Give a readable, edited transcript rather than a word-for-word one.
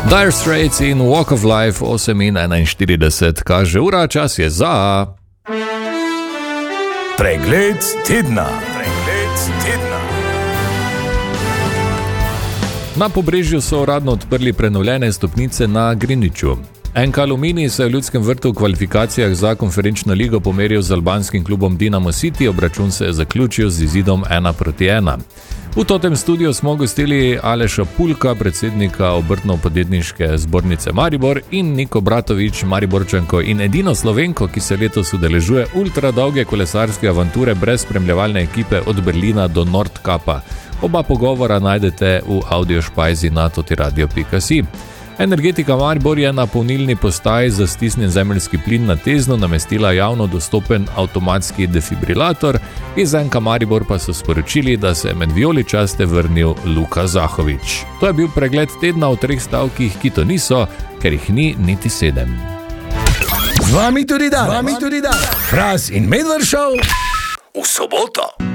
Dire Straits in Walk of Life 8:41 kaže ura, čas je za... Pregled tedna. Na Pobrežju so uradno odprli prenovljene stopnice na Greenwichu. NK Alumini se je v Ljudskem vrtu v kvalifikacijah za konferenčno ligo pomeril z albanskim klubom Dinamo City, obračun se je zaključil z izidom 1:1. V totem studiu smo gostili Aleša Pulka, predsednika Obrtno-podjetniške zbornice Maribor, in Niko Bratovič, Mariborčanko in edino Slovenko, ki se letos udeležuje ultra dolge kolesarske avanture brez spremljevalne ekipe od Berlina do Nordkapa. Oba pogovora najdete v audiošpajzi na totiradio.si. Energetika Maribor je na polnilni postaji za stisnjen zemeljski plin na Teznu namestila javno dostopen avtomatski defibrilator, iz NK Maribor pa so sporočili, da se je med vijoličaste vrnil Luka Zahovič. To je bil pregled tedna v 3 stavkih, ki to niso, ker jih ni niti 7. Z vami tudi dan. Fras in Medved Show v soboto.